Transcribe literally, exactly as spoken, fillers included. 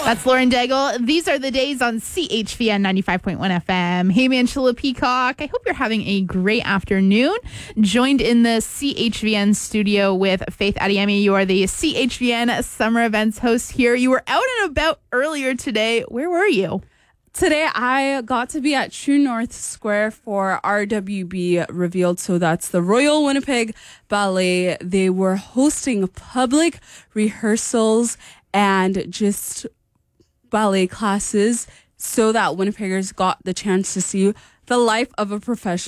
That's Lauren Daigle. These are the days on C H V N ninety-five point one F M. Hey, Manchilla Peacock. I hope you're having a great afternoon. Joined in the C H V N studio with Faith Adiemi. You are the C H V N summer events host here. You were out and about earlier today. Where were you? Today, I got to be at True North Square for R W B Revealed. So that's the Royal Winnipeg Ballet. They were hosting public rehearsals and just ballet classes so that Winnipeggers got the chance to see the life of a professional